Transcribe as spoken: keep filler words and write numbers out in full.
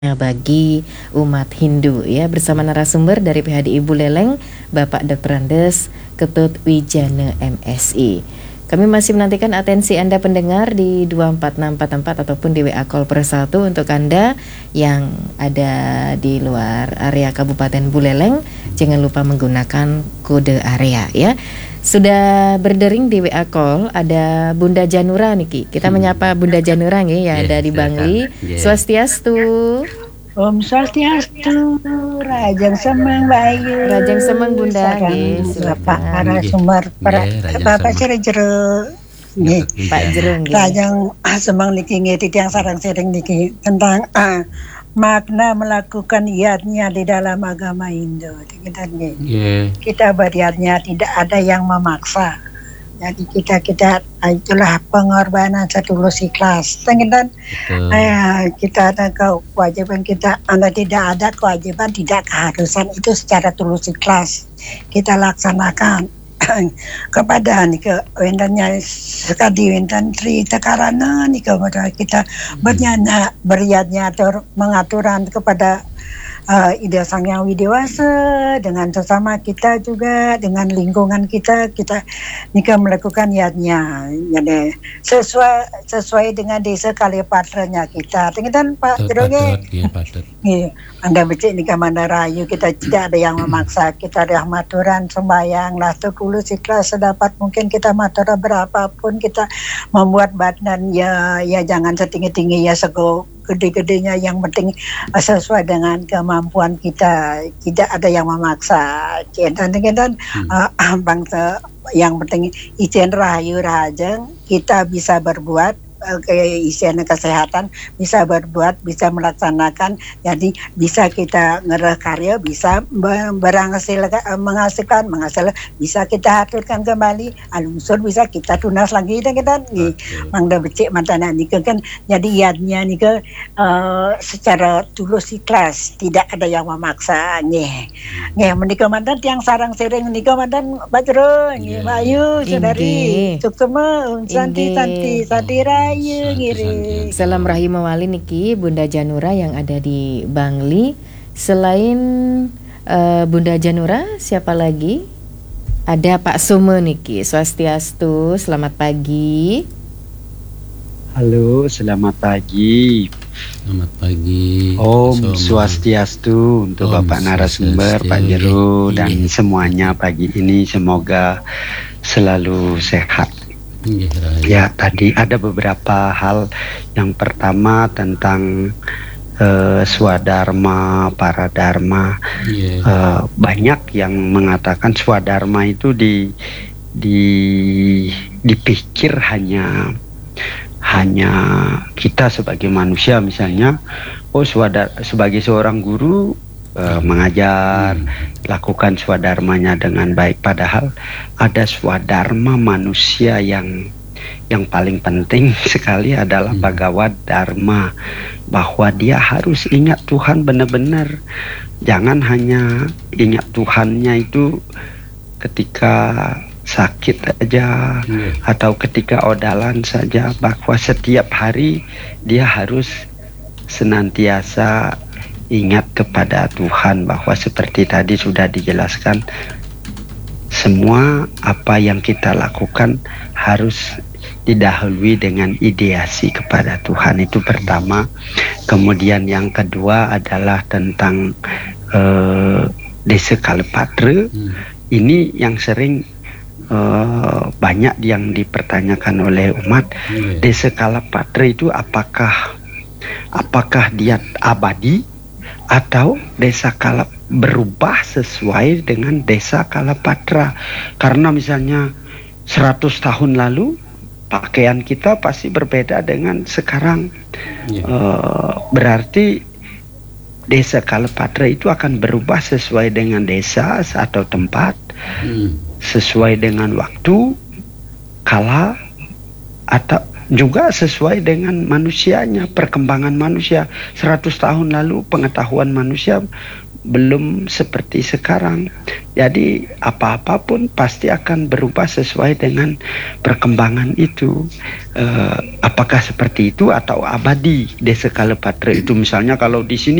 bagi umat Hindu ya, bersama narasumber dari P H D I Buleleng, Bapak doktor Andes Ketut Wijana M Si. Kami masih menantikan atensi Anda pendengar di dua empat enam empat empat ataupun di W A call per satu untuk Anda yang ada di luar area Kabupaten Buleleng. Jangan lupa menggunakan kode area ya. Sudah berdering di W A call ada Bunda Janura niki. Kita hmm. menyapa Bunda Janura nih yang yeah, ada di Bangli. Yeah. Swastiastu. Om Swastiastu. Rajang Semang Bayu. Rajang Semang Bunda nggih. Bapak narasumber para Bapak Jero. Nggih. Pak Jero nggih. Rajang Semang niki nggih titiang sareng sering niki tentang uh, makna melakukan iatnya di dalam agama Hindu. Kita, yeah. kita beriatnya tidak ada yang memaksa. Jadi kita kita itulah pengorbanan setulus ikhlas. Dan eh, kita ada kewajiban kita, anda tidak ada kewajiban tidak keharusan itu secara tulus ikhlas kita laksanakan. Kepada nika wendannya sekali wendan tri tekarana nika kita bernyanyi beriatnya atau mengaturan kepada uh, ide Sang Yang Widewasa dengan sesama kita juga dengan lingkungan kita kita nika melakukan niatnya jadi sesuai sesuai dengan desa Kalipatranya kita tengitan Pak Jeroge iya Anda becik nika Mandarayu kita tidak ada yang memaksa kita ada maturan sembahyang lah tulus ikhlas sedapat mungkin kita matura berapapun kita membuat badan ya ya jangan setinggi-tinggi ya sego gede-gedenya yang penting sesuai dengan kemampuan kita tidak ada yang memaksa dan dan uh, bangsa yang penting ijen rahayu rajeng kita bisa berbuat ke isian kesehatan bisa berbuat bisa melaksanakan jadi bisa kita ngereh karya bisa berhasil menghasilkan menghasil bisa kita aturkan kembali alunsur bisa kita tunas lagi dan kita nih mangda becik mantana nika kan jadi iadnya nika uh, secara tulus ikhlas tidak ada yang memaksa nih nih menika mantan tiang sarang sering nika mantan bajro nih Bayu saudari suksema santi santi sadira. Salam rahim mawali niki Bunda Janura yang ada di Bangli. Selain uh, Bunda Janura, siapa lagi? Ada Pak Sume niki. Swastiastu, selamat pagi. Halo, selamat pagi. Selamat pagi. Om Swastiastu untuk Om Bapak narasumber, Pak Jero dan semuanya pagi ini semoga selalu sehat. Ya, tadi ada beberapa hal. Yang pertama tentang uh, swadharma, paradharma. Yeah. Uh, banyak yang mengatakan swadharma itu di di dipikir hanya hanya kita sebagai manusia misalnya, oh swadar sebagai seorang guru Uh, mengajar, hmm. lakukan swadharmanya dengan baik. Padahal ada swadharma manusia yang yang paling penting sekali adalah hmm. Bhagavad Dharma, bahwa dia harus ingat Tuhan benar-benar. Jangan hanya ingat Tuhannya itu ketika sakit aja hmm. atau ketika odalan saja, bahwa setiap hari dia harus senantiasa ingat kepada Tuhan, bahwa seperti tadi sudah dijelaskan semua apa yang kita lakukan harus didahului dengan ideasi kepada Tuhan. Itu pertama. Kemudian yang kedua adalah tentang uh, Desa Kalpatra. hmm. Ini yang sering uh, banyak yang dipertanyakan oleh umat. hmm. Desa Kalpatra itu apakah apakah dia abadi atau desa Kala berubah sesuai dengan desa Kalapatra. Karena misalnya seratus tahun lalu pakaian kita pasti berbeda dengan sekarang. Yeah. Uh, berarti desa Kalapatra itu akan berubah sesuai dengan desa atau tempat, mm. sesuai dengan waktu, kala, atau juga sesuai dengan manusianya, perkembangan manusia. Seratus tahun lalu pengetahuan manusia belum seperti sekarang. Jadi apa-apapun pasti akan berubah sesuai dengan perkembangan itu. Uh, apakah seperti itu atau abadi Desa Kalepatre itu, misalnya kalau di sini